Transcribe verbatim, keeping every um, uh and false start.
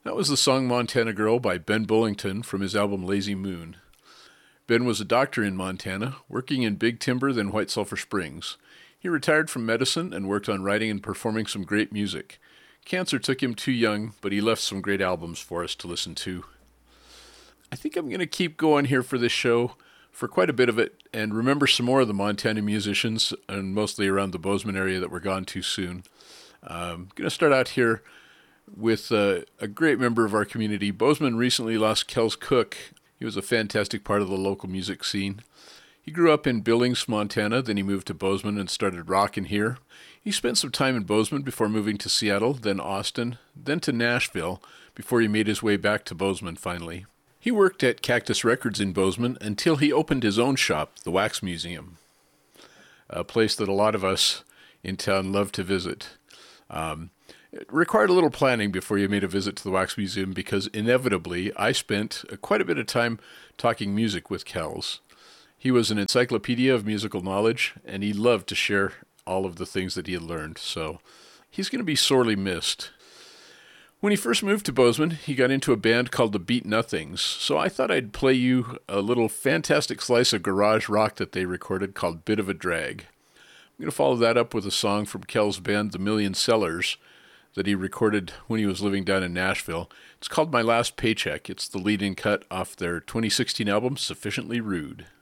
That was the song Montana Girl by Ben Bullington from his album Lazy Moon. Ben was a doctor in Montana, working in Big Timber, then White Sulphur Springs. He retired from medicine and worked on writing and performing some great music. Cancer took him too young, but he left some great albums for us to listen to. I think I'm going to keep going here for this show for quite a bit of it and remember some more of the Montana musicians, and mostly around the Bozeman area that we're gone too soon. I'm going to start out here with uh, a great member of our community. Bozeman recently lost Kels Cook. He was a fantastic part of the local music scene. He grew up in Billings, Montana, then he moved to Bozeman and started rocking here. He spent some time in Bozeman before moving to Seattle, then Austin, then to Nashville, before he made his way back to Bozeman finally. He worked at Cactus Records in Bozeman until he opened his own shop, the Wax Museum, a place that a lot of us in town love to visit. Um, it required a little planning before you made a visit to the Wax Museum because inevitably I spent quite a bit of time talking music with Kels. He was an encyclopedia of musical knowledge, and he loved to share all of the things that he had learned, so he's going to be sorely missed. When he first moved to Bozeman, he got into a band called the Beat Nothings, so I thought I'd play you a little fantastic slice of garage rock that they recorded called Bit of a Drag. I'm going to follow that up with a song from Kels' band, The Million Sellers, that he recorded when he was living down in Nashville. It's called My Last Paycheck. It's the lead-in cut off their twenty sixteen album, Sufficiently Rude.